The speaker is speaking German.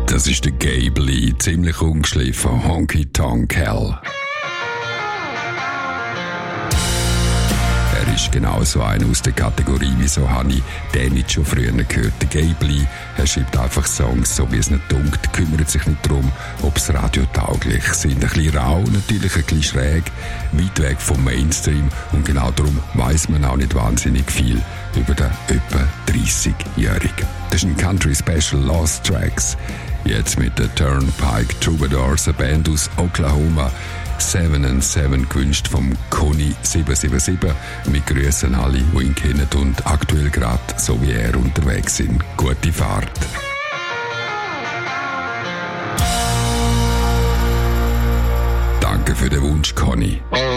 Das ist der Gabe Lee, ziemlich ungeschliffen, Honky Tonk Hell. Er ist genauso einer aus der Kategorie, wieso habe ich den nicht schon früher gehört. Der Gabe Lee, er schreibt einfach Songs, so wie es nicht dunkt, kümmert sich nicht darum, ob es radiotauglich sind. Ein bisschen rau, natürlich ein bisschen schräg, weit weg vom Mainstream und genau darum weiss man auch nicht wahnsinnig viel über den etwa 30-Jährigen. Das ist ein Country Special Lost Tracks. Jetzt mit der Turnpike Troubadours, eine Band aus Oklahoma. 7 and 7 gewünscht vom Conny 777. Wir grüßen alle, die ihn kennen und aktuell gerade, so wie er, unterwegs sind. Gute Fahrt. Danke für den Wunsch, Conny.